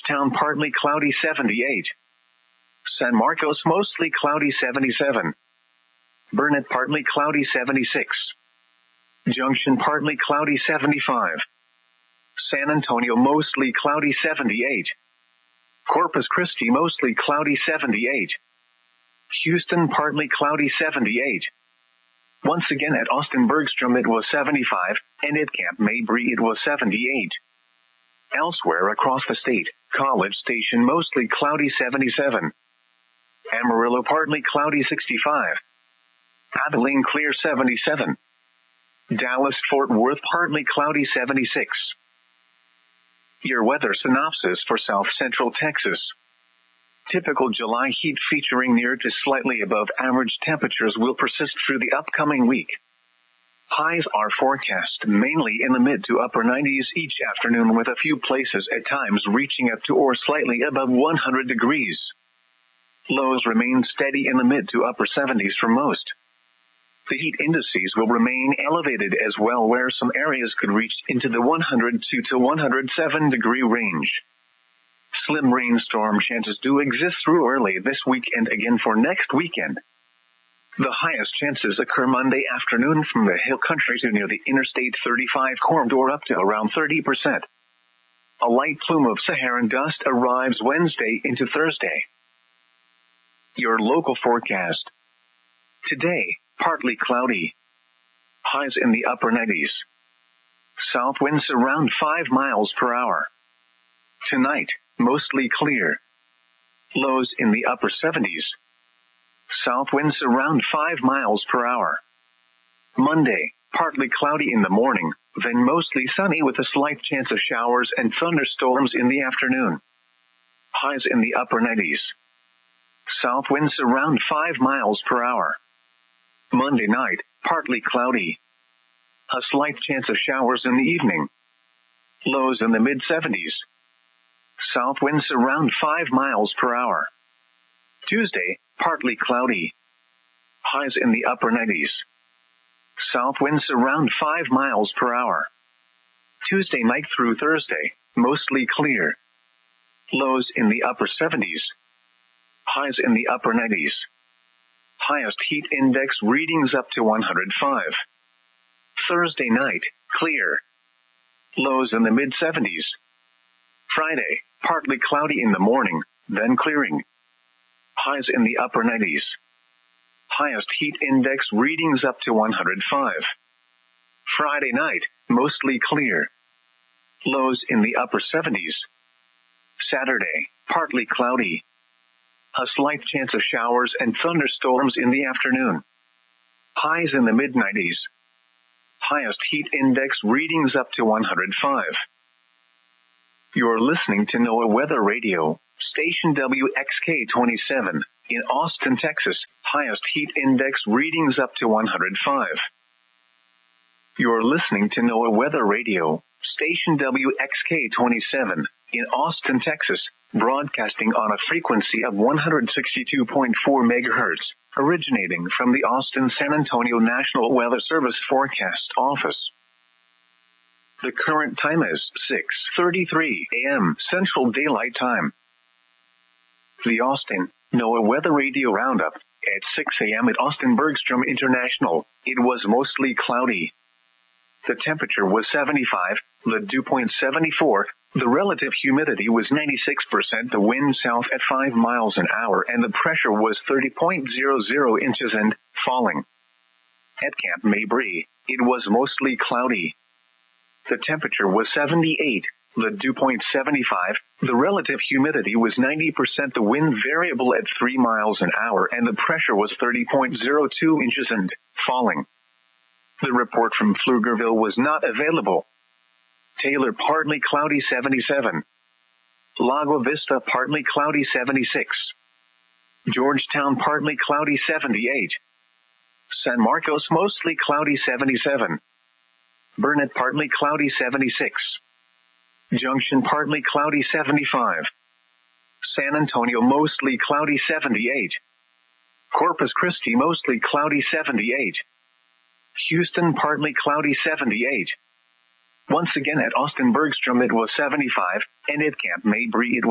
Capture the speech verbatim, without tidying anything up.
Georgetown partly cloudy seventy-eight. San Marcos mostly cloudy seventy-seven. Burnet partly cloudy seventy-six. Junction partly cloudy seventy-five. San Antonio mostly cloudy seventy-eight. Corpus Christi mostly cloudy seventy-eight. Houston partly cloudy seventy-eight. Once again at Austin Bergstrom it was seventy-five, and at Camp Mabry it was seventy-eight. Elsewhere across the state, College Station mostly cloudy seventy-seven. Amarillo partly cloudy sixty-five. Abilene clear seventy-seven. Dallas-Fort Worth partly cloudy seventy-six. Your weather synopsis for South Central Texas. Typical July heat featuring near to slightly above average temperatures will persist through the upcoming week. Highs are forecast mainly in the mid to upper nineties each afternoon, with a few places at times reaching up to or slightly above one hundred degrees. Lows remain steady in the mid to upper seventies for most. The heat indices will remain elevated as well, where some areas could reach into the one hundred two to one hundred seven degree range. Slim rainstorm chances do exist through early this week and again for next weekend. The highest chances occur Monday afternoon from the hill country to near the Interstate thirty-five corridor up to around thirty percent. A light plume of Saharan dust arrives Wednesday into Thursday. Your local forecast. Today, partly cloudy. Highs in the upper nineties. South winds around five miles per hour. Tonight, mostly clear. Lows in the upper seventies. South winds around five miles per hour. Monday, partly cloudy in the morning, then mostly sunny with a slight chance of showers and thunderstorms in the afternoon. Highs in the upper nineties. South winds around five miles per hour. Monday night, partly cloudy. A slight chance of showers in the evening. Lows in the mid seventies. South winds around five miles per hour. Tuesday, partly cloudy. Highs in the upper nineties. South winds around five miles per hour. Tuesday night through Thursday, mostly clear. Lows in the upper seventies. Highs in the upper nineties. Highest heat index readings up to one hundred five. Thursday night, clear. Lows in the mid seventies. Friday, partly cloudy in the morning, then clearing. Highs in the upper nineties. Highest heat index readings up to one hundred five. Friday night, mostly clear. Lows in the upper seventies. Saturday, partly cloudy. A slight chance of showers and thunderstorms in the afternoon. Highs in the mid nineties. Highest heat index readings up to one hundred five. You're listening to NOAA Weather Radio, station W X K twenty-seven, in Austin, Texas. Highest heat index readings up to one hundred five. You're listening to NOAA Weather Radio, station W X K twenty-seven, in Austin, Texas, broadcasting on a frequency of one hundred sixty-two point four megahertz, originating from the Austin-San Antonio National Weather Service Forecast Office. The current time is six thirty-three a.m. Central Daylight Time. The Austin NOAA Weather Radio Roundup. At six a.m. at Austin Bergstrom International, it was mostly cloudy. The temperature was seventy-five, the dew point seventy-four, the relative humidity was ninety-six percent, the wind south at five miles an hour, and the pressure was thirty point zero zero inches and falling. At Camp Mabry, it was mostly cloudy. The temperature was seventy-eight, the dew point seventy-five, the relative humidity was ninety percent, the wind variable at three miles an hour, and the pressure was thirty point zero two inches and falling. The report from Pflugerville was not available. Taylor partly cloudy seventy-seven. Lago Vista partly cloudy seventy-six. Georgetown partly cloudy seventy-eight. San Marcos mostly cloudy seventy-seven. Burnet partly cloudy seventy-six. Junction partly cloudy seventy-five. San Antonio mostly cloudy seventy-eight. Corpus Christi mostly cloudy seventy-eight. Houston partly cloudy seventy-eight. Once again at Austin Bergstrom it was seventy-five, and at Camp Mabry it was